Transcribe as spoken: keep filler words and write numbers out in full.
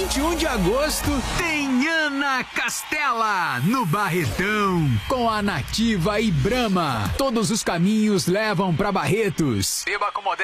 vinte e um de agosto tem Ana Castela no Barretão com a Nativa e Brahma. Todos os caminhos levam para Barretos. Beba com